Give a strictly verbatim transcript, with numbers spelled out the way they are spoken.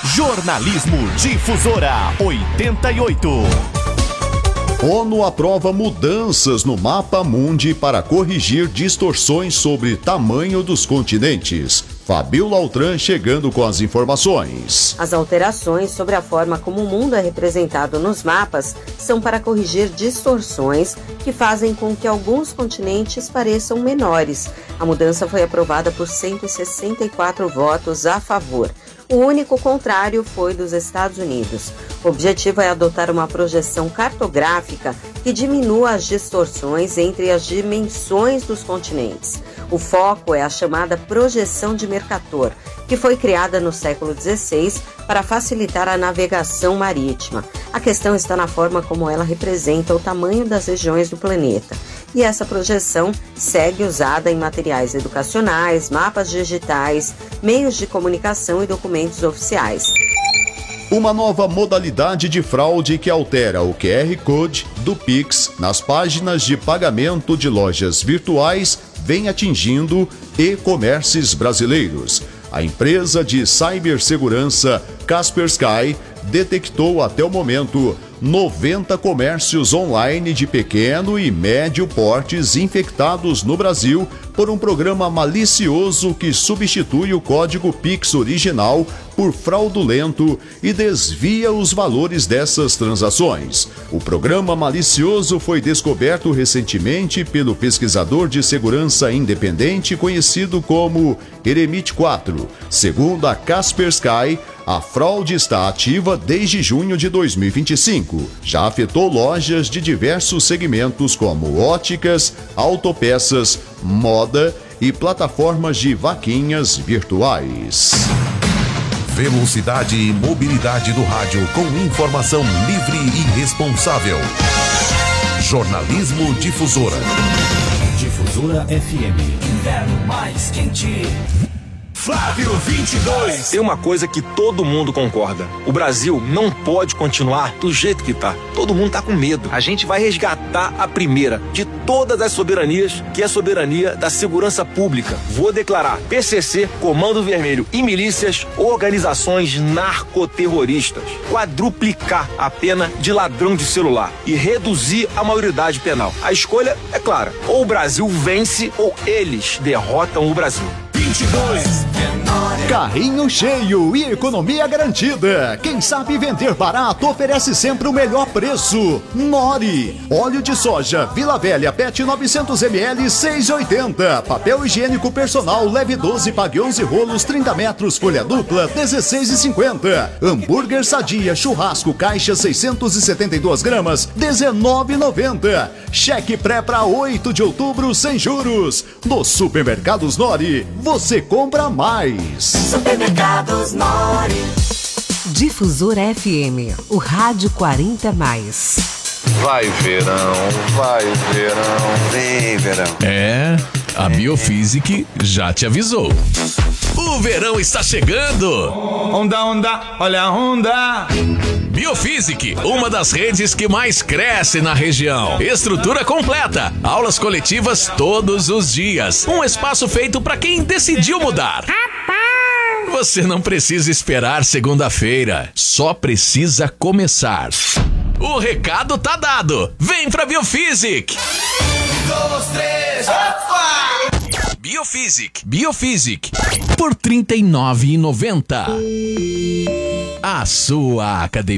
Jornalismo Difusora oitenta e oito. ONU aprova mudanças no Mapa Mundi para corrigir distorções sobre tamanho dos continentes. Fabiola Altran chegando com as informações. As alterações sobre a forma como o mundo é representado nos mapas são para corrigir distorções que fazem com que alguns continentes pareçam menores. A mudança foi aprovada por cento e sessenta e quatro votos a favor. O único contrário foi dos Estados Unidos. O objetivo é adotar uma projeção cartográfica que diminua as distorções entre as dimensões dos continentes. O foco é a chamada projeção de Mercator, que foi criada no século dezesseis para facilitar a navegação marítima. A questão está na forma como ela representa o tamanho das regiões do planeta. E essa projeção segue usada em materiais educacionais, mapas digitais, meios de comunicação e documentos oficiais. Uma nova modalidade de fraude que altera o Q R Code do Pix nas páginas de pagamento de lojas virtuais vem atingindo e-commerces brasileiros. A empresa de cibersegurança Kaspersky detectou até o momento noventa comércios online de pequeno e médio portes infectados no Brasil por um programa malicioso que substitui o código Pix original por fraudulento e desvia os valores dessas transações. O programa malicioso foi descoberto recentemente pelo pesquisador de segurança independente conhecido como Eremite quatro. Segundo a Kaspersky, a fraude está ativa desde junho de dois mil e vinte e cinco. Já afetou lojas de diversos segmentos como óticas, autopeças, moda e plataformas de vaquinhas virtuais. Velocidade e mobilidade do rádio com informação livre e responsável. Jornalismo Difusora. Difusora F M. Inverno mais quente. Flávio vinte e dois. Tem uma coisa que todo mundo concorda: o Brasil não pode continuar do jeito que tá. Todo mundo tá com medo. A gente vai resgatar a primeira de todas as soberanias, que é a soberania da segurança pública. Vou declarar P C C, Comando Vermelho e milícias organizações narcoterroristas. Quadruplicar a pena de ladrão de celular e reduzir a maioridade penal. A escolha é clara: ou o Brasil vence ou eles derrotam o Brasil. vinte e dois. Carrinho cheio e economia garantida. Quem sabe vender barato oferece sempre o melhor preço. Nori. Óleo de soja Vila Velha P E T novecentos mililitros seis reais e oitenta centavos. Papel higiênico personal leve doze, pague onze rolos, trinta metros, folha dupla dezesseis reais e cinquenta centavos. Hambúrguer Sadia churrasco caixa seiscentos e setenta e duas gramas dezenove reais e noventa centavos. Cheque pré para oito de outubro sem juros. Nos supermercados Nori, você compra mais. Supermercados Nori. Difusora F M, o rádio quarenta mais. Vai verão, vai verão, vem verão. É, a Biofísic já te avisou. O verão está chegando. Onda, onda, olha a onda. Biofísic, uma das redes que mais cresce na região. Estrutura completa, aulas coletivas todos os dias. Um espaço feito para quem decidiu mudar. Você não precisa esperar segunda-feira, só precisa começar. O recado tá dado. Vem pra Biofísic. Um, dois, três, opa! Biofísic, Biofísic, por trinta e nove reais e noventa centavos. A sua academia.